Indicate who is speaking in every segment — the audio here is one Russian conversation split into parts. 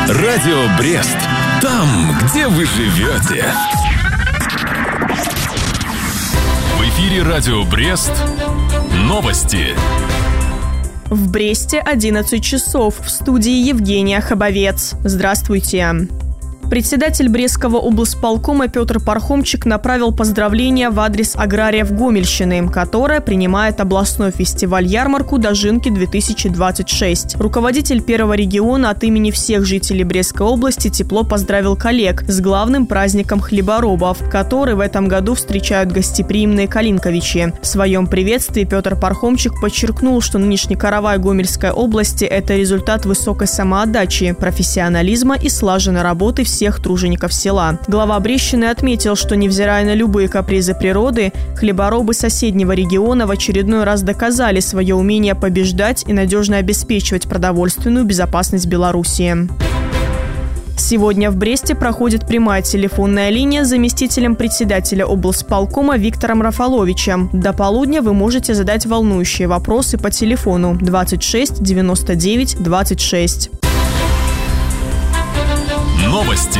Speaker 1: Радио Брест. Там, где вы живете. В эфире Радио Брест. Новости.
Speaker 2: В Бресте 11 часов. В студии Евгения Хабовец. Здравствуйте. Председатель Брестского облсполкома Петр Пархомчик направил поздравления в адрес аграриев Гомельщины, которая принимает областной фестиваль-ярмарку «Дожинки-2026». Руководитель первого региона от имени всех жителей Брестской области тепло поздравил коллег с главным праздником хлеборобов, который в этом году встречают гостеприимные калинковичи. В своем приветствии Петр Пархомчик подчеркнул, что нынешний каравай Гомельской области – это результат высокой самоотдачи, профессионализма и слаженной работы всех тружеников села. Глава Брестщины отметил, что, невзирая на любые капризы природы, хлеборобы соседнего региона в очередной раз доказали свое умение побеждать и надежно обеспечивать продовольственную безопасность Белоруссии. Сегодня в Бресте проходит прямая телефонная линия с заместителем председателя облсполкома Виктором Рафаловичем. До полудня вы можете задать волнующие вопросы по телефону 26 99 26.
Speaker 1: Новости.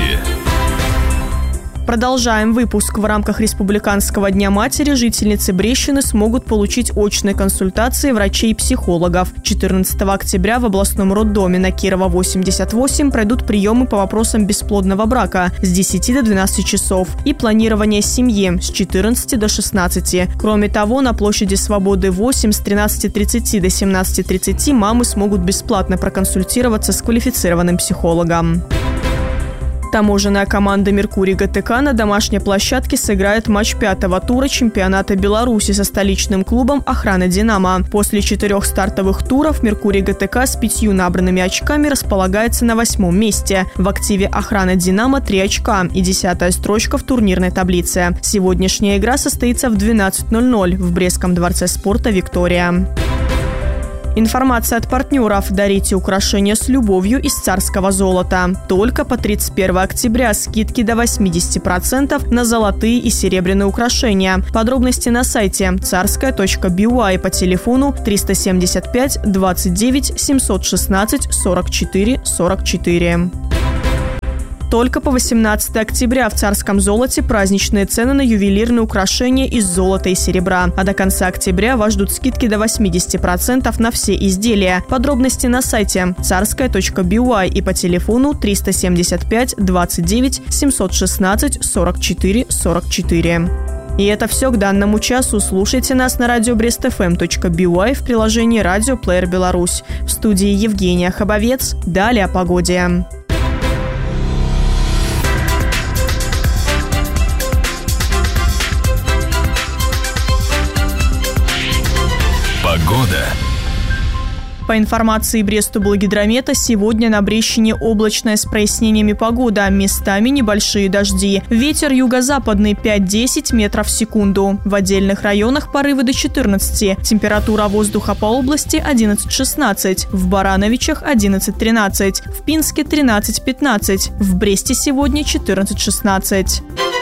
Speaker 2: Продолжаем выпуск. В рамках Республиканского дня матери жительницы Брестщины смогут получить очные консультации врачей и психологов. 14 октября в областном роддоме на Кирова 88 пройдут приемы по вопросам бесплодного брака с 10 до 12 часов и планирование семьи с 14 до 16. Кроме того, на площади Свободы 8 с 13:30 до 17:30 мамы смогут бесплатно проконсультироваться с квалифицированным психологом. Таможенная команда «Меркурий ГТК» на домашней площадке сыграет матч 5-го тура чемпионата Беларуси со столичным клубом «Охрана Динамо». После 4 стартовых туров «Меркурий ГТК» с 5 набранными очками располагается на 8-м месте. В активе «Охрана Динамо» 3 очка и 10-я строчка в турнирной таблице. Сегодняшняя игра состоится в 12:00 в Брестском дворце спорта «Виктория». Информация от партнеров. Дарите украшения с любовью из царского золота. Только по 31 октября скидки до 80% на золотые и серебряные украшения. Подробности на сайте царская.by по телефону 375 29 716 44 44. Только по 18 октября в царском золоте праздничные цены на ювелирные украшения из золота и серебра. А до конца октября вас ждут скидки до 80% на все изделия. Подробности на сайте царская.by и по телефону 375 29 716 44 44. И это все к данному часу. Слушайте нас на radiobrestfm.by в приложении «Радио Плеер Беларусь». В студии Евгения Хабовец. Далее о погоде.
Speaker 1: Погода.
Speaker 2: По информации Брестублгидромета, сегодня на Брестщине облачная с прояснениями погода, местами небольшие дожди. Ветер юго-западный 5-10 метров в секунду. В отдельных районах порывы до 14. Температура воздуха по области 11-16. В Барановичах 11-13. В Пинске 13-15. В Бресте сегодня 14-16.